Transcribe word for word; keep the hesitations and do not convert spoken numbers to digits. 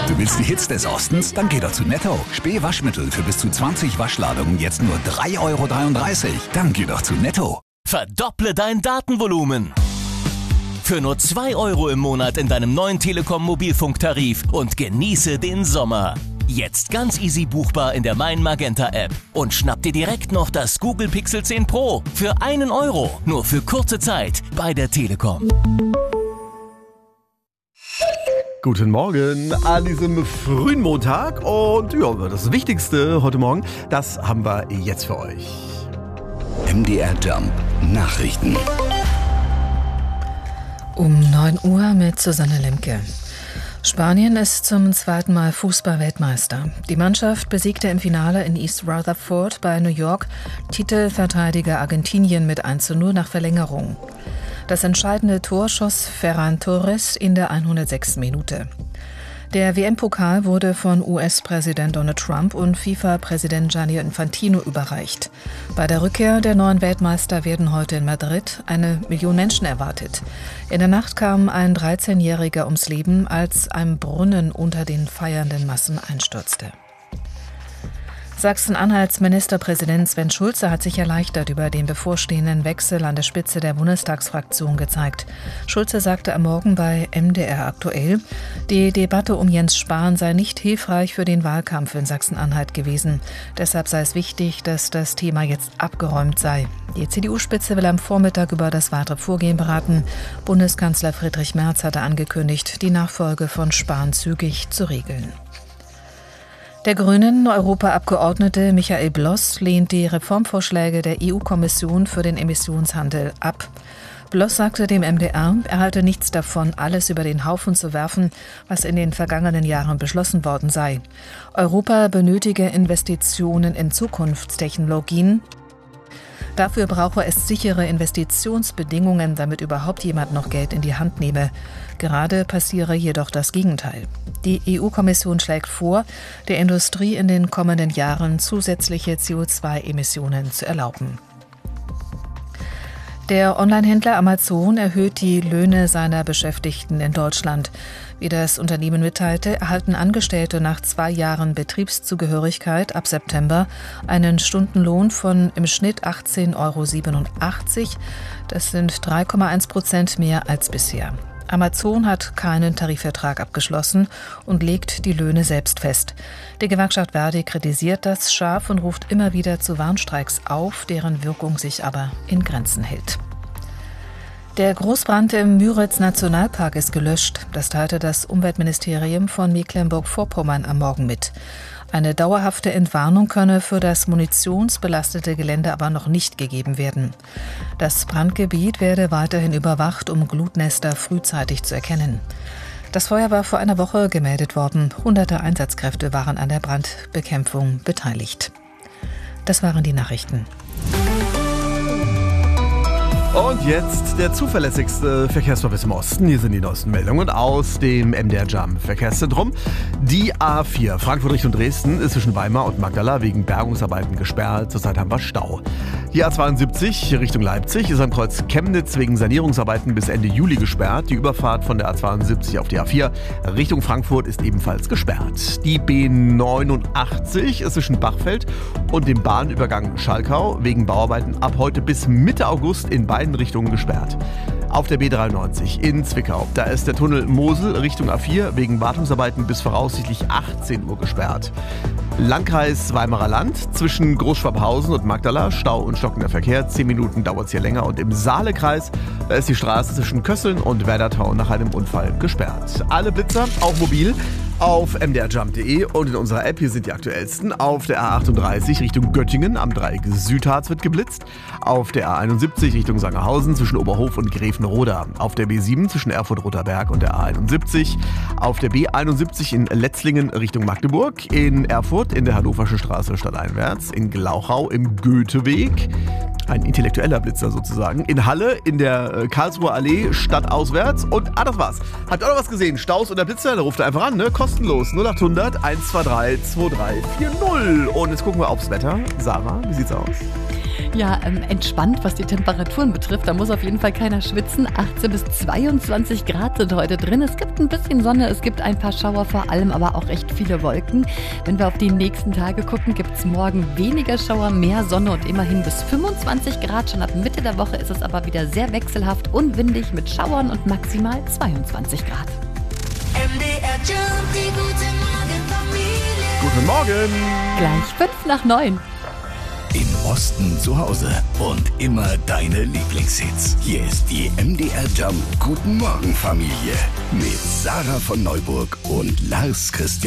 Du willst die Hits des Ostens? Dann geh doch zu Netto. Spee-Waschmittel für bis zu zwanzig Waschladungen jetzt nur drei Euro dreiunddreißig. Dann geh doch zu Netto. Verdopple dein Datenvolumen. Für nur zwei Euro im Monat in deinem neuen Telekom-Mobilfunktarif und genieße den Sommer. Jetzt ganz easy buchbar in der Mein Magenta App. Und schnapp dir direkt noch das Google Pixel zehn Pro für einen Euro. Nur für kurze Zeit bei der Telekom. Guten Morgen an diesem frühen Montag. Und ja, das Wichtigste heute Morgen, das haben wir jetzt für euch. M D R Jump Nachrichten. Um neun Uhr mit Susanne Lemke. Spanien ist zum zweiten Mal Fußball-Weltmeister. Die Mannschaft besiegte im Finale in East Rutherford bei New York Titelverteidiger Argentinien mit eins zu null nach Verlängerung. Das entscheidende Tor schoss Ferran Torres in der hundertsechsten Minute. Der W M-Pokal wurde von U S-Präsident Donald Trump und FIFA-Präsident Gianni Infantino überreicht. Bei der Rückkehr der neuen Weltmeister werden heute in Madrid eine Million Menschen erwartet. In der Nacht kam ein dreizehnjähriger ums Leben, als ein Brunnen unter den feiernden Massen einstürzte. Sachsen-Anhalts Ministerpräsident Sven Schulze hat sich erleichtert über den bevorstehenden Wechsel an der Spitze der Bundestagsfraktion gezeigt. Schulze sagte am Morgen bei M D R aktuell, die Debatte um Jens Spahn sei nicht hilfreich für den Wahlkampf in Sachsen-Anhalt gewesen. Deshalb sei es wichtig, dass das Thema jetzt abgeräumt sei. Die C D U-Spitze will am Vormittag über das weitere Vorgehen beraten. Bundeskanzler Friedrich Merz hatte angekündigt, die Nachfolge von Spahn zügig zu regeln. Der Grünen-Europaabgeordnete Michael Bloss lehnt die Reformvorschläge der E U-Kommission für den Emissionshandel ab. Bloss sagte dem M D R, er halte nichts davon, alles über den Haufen zu werfen, was in den vergangenen Jahren beschlossen worden sei. Europa benötige Investitionen in Zukunftstechnologien. Dafür brauche es sichere Investitionsbedingungen, damit überhaupt jemand noch Geld in die Hand nehme. Gerade passiere jedoch das Gegenteil. Die E U-Kommission schlägt vor, der Industrie in den kommenden Jahren zusätzliche C O zwei Emissionen zu erlauben. Der Onlinehändler Amazon erhöht die Löhne seiner Beschäftigten in Deutschland. Wie das Unternehmen mitteilte, erhalten Angestellte nach zwei Jahren Betriebszugehörigkeit ab September einen Stundenlohn von im Schnitt achtzehn Euro siebenundachtzig. Das sind drei Komma eins Prozent mehr als bisher. Amazon hat keinen Tarifvertrag abgeschlossen und legt die Löhne selbst fest. Die Gewerkschaft Verdi kritisiert das scharf und ruft immer wieder zu Warnstreiks auf, deren Wirkung sich aber in Grenzen hält. Der Großbrand im Müritz-Nationalpark ist gelöscht. Das teilte das Umweltministerium von Mecklenburg-Vorpommern am Morgen mit. Eine dauerhafte Entwarnung könne für das munitionsbelastete Gelände aber noch nicht gegeben werden. Das Brandgebiet werde weiterhin überwacht, um Glutnester frühzeitig zu erkennen. Das Feuer war vor einer Woche gemeldet worden. Hunderte Einsatzkräfte waren an der Brandbekämpfung beteiligt. Das waren die Nachrichten. Und jetzt der zuverlässigste Verkehrsservice im Osten. Hier sind die neuesten Meldungen aus dem M D R Jump Verkehrszentrum. Die A vier Frankfurt Richtung Dresden ist zwischen Weimar und Magdala wegen Bergungsarbeiten gesperrt. Zurzeit haben wir Stau. Die A zweiundsiebzig Richtung Leipzig ist am Kreuz Chemnitz wegen Sanierungsarbeiten bis Ende Juli gesperrt. Die Überfahrt von der A zweiundsiebzig auf die A vier Richtung Frankfurt ist ebenfalls gesperrt. Die B neunundachtzig ist zwischen Bachfeld und dem Bahnübergang Schalkau wegen Bauarbeiten ab heute bis Mitte August in beiden Richtungen gesperrt. Auf der B dreiundneunzig in Zwickau, da ist der Tunnel Mosel Richtung A vier wegen Wartungsarbeiten bis voraussichtlich achtzehn Uhr gesperrt. Landkreis Weimarer Land zwischen Großschwabhausen und Magdala, Stau und stockender Verkehr, zehn Minuten dauert es hier länger. Und im Saalekreis, da ist die Straße zwischen Kösseln und Werdertau nach einem Unfall gesperrt. Alle Blitzer, auch mobil, auf m d r jump punkt d e und in unserer App, hier sind die aktuellsten. Auf der A achtunddreißig Richtung Göttingen am Dreieck Südharz wird geblitzt. Auf der A einundsiebzig Richtung Sangerhausen zwischen Oberhof und Gräfenroda. Auf der B sieben zwischen Erfurt-Roterberg und der A einundsiebzig. Auf der B einundsiebzig in Letzlingen Richtung Magdeburg. In Erfurt in der Hannoversche Straße stadteinwärts. In Glauchau im Goetheweg. Ein intellektueller Blitzer sozusagen. In Halle in der Karlsruher Allee stadtauswärts. Und, ah, das war's. Habt ihr auch noch was gesehen? Staus oder Blitzer? Da ruft ihr einfach an, ne? Kostenlos. null achthundert eins zwei drei zwei drei vier null. Und jetzt gucken wir aufs Wetter. Sarah, wie sieht's aus? Ja, ähm, entspannt, was die Temperaturen betrifft. Da muss auf jeden Fall keiner schwitzen. achtzehn bis zweiundzwanzig Grad sind heute drin. Es gibt ein bisschen Sonne, es gibt ein paar Schauer vor allem, aber auch recht viele Wolken. Wenn wir auf die nächsten Tage gucken, gibt es morgen weniger Schauer, mehr Sonne und immerhin bis fünfundzwanzig Grad. Schon ab Mitte der Woche ist es aber wieder sehr wechselhaft und windig mit Schauern und maximal zweiundzwanzig Grad. M D R Jump, die gute Morgenfamilie. Guten Morgen. Gleich fünf nach neun. Im Osten zu Hause und immer deine Lieblingshits. Hier ist die M D R Jump Guten Morgen Familie mit Sarah von Neuburg und Lars Christian.